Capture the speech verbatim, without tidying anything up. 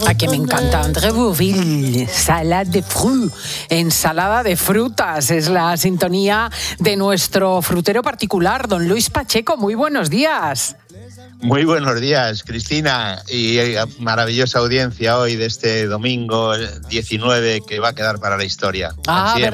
A que me encanta. André Bourvil, salade de fruits, ensalada de frutas. Es la sintonía de nuestro frutero particular, don Luis Pacheco. Muy buenos días. Muy buenos días, Cristina, y maravillosa audiencia hoy de este domingo diecinueve que va a quedar para la historia. Ah,